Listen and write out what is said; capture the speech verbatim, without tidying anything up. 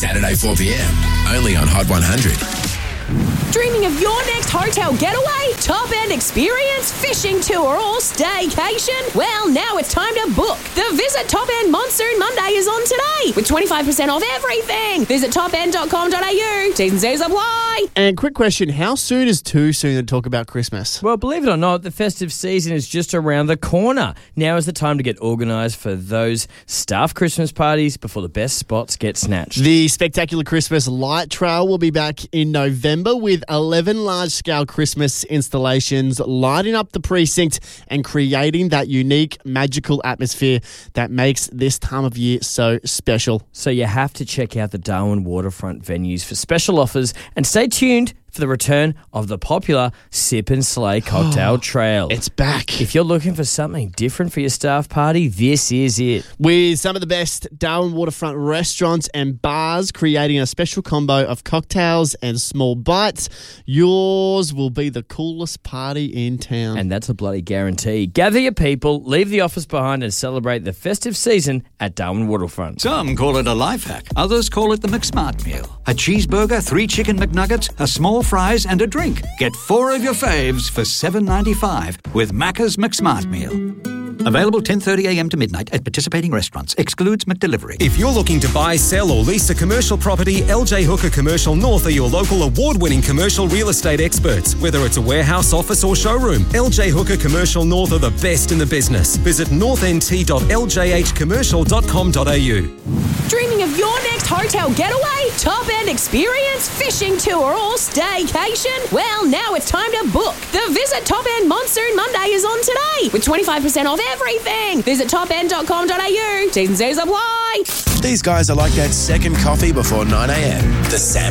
Saturday four p.m. Only on Hot one hundred. Dreaming of your next hotel getaway, top-end experience, fishing tour or staycation? Well, now it's time to book. The Visit Top End Monsoon Monday is on today with twenty-five percent off everything. Visit top end dot com dot a u. T's and C's apply. And quick question, how soon is too soon to talk about Christmas? Well, believe it or not, the festive season is just around the corner. Now is the time to get organised for those staff Christmas parties before the best spots get snatched. The Spectacular Christmas Light Trail will be back in November with eleven large-scale Christmas installations lighting up the precinct and creating that unique, magical atmosphere that makes this time of year so special. So you have to check out the Darwin waterfront venues for special offers and stay tuned for the return of the popular Sip and Slay Cocktail Trail. It's back. If you're looking for something different for your staff party, this is it. With some of the best Darwin waterfront restaurants and bars creating a special combo of cocktails and small bites, yours will be the coolest party in town. And that's a bloody guarantee. Gather your people, leave the office behind and celebrate the festive season at Darwin Waterfront. Some call it a life hack. Others call it the McSmart meal. A cheeseburger, three chicken McNuggets, a small fries and a drink. Get four of your faves for seven dollars and ninety-five cents with Macca's McSmart meal. Available ten thirty a.m. to midnight at participating restaurants. Excludes McDelivery. If you're looking to buy, sell or lease a commercial property, L J Hooker Commercial North are your local award-winning commercial real estate experts. Whether it's a warehouse, office or showroom, L J Hooker Commercial North are the best in the business. Visit north n t dot l j h commercial dot com dot a u. Dreaming of your next hotel getaway, top-end experience, fishing tour or staycation? Well, now it's time to book. The Visit Top End Monsoon Monday is on today with twenty-five percent off everything. Visit top end dot com dot a u. T's and C's apply. These guys are like that second coffee before nine a.m. The Sam